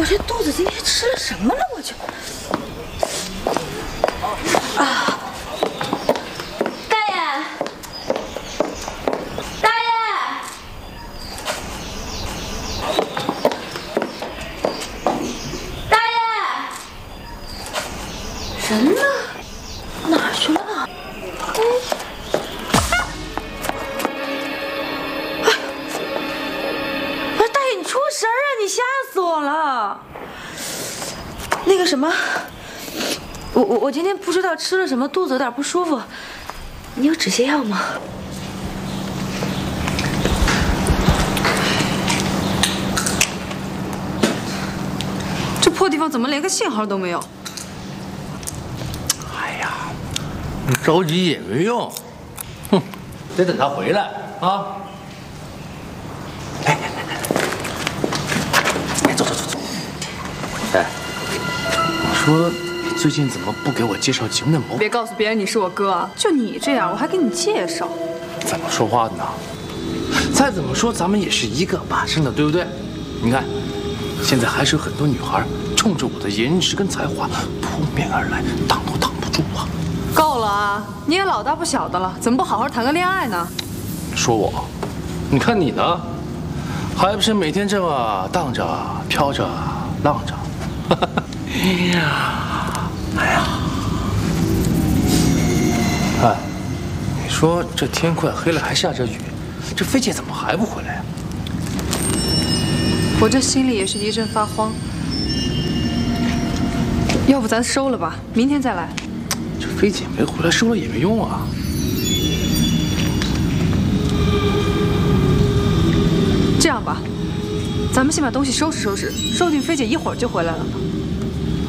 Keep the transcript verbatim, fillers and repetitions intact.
这肚子今天吃了什么了？我就啊！大爷，大爷，大爷，人呢？哪儿去了？哎。 出神儿啊！你吓死我了。那个什么，我我我今天不知道吃了什么，肚子有点不舒服。你有止泻药吗？ 这破地方怎么连个信号都没有？ 哎呀，你着急也没用，哼，得等他回来啊。来来来来。 走走走走！哎，我说你最近怎么不给我介绍几个嫩模？ 别告诉别人你是我哥啊！就你这样，我还给你介绍？ 怎么说话呢？再怎么说，咱们也是一个把生的，对不对？你看，现在还是有很多女孩冲着我的颜值跟才华扑面而来，挡都挡不住啊！ 够了啊！你也老大不小的了，怎么不好好谈个恋爱呢？ 说我，你看你呢？ 还不是每天这么荡着、飘着、浪着，哎呀，哎呀，哎，你说这天快黑了，还下着雨，这菲姐怎么还不回来呀？ 我这心里也是一阵发慌。要不咱收了吧，明天再来。 这菲姐没回来，收了也没用啊。 这样吧，咱们先把东西收拾收拾，说不定菲姐一会儿就回来了呢。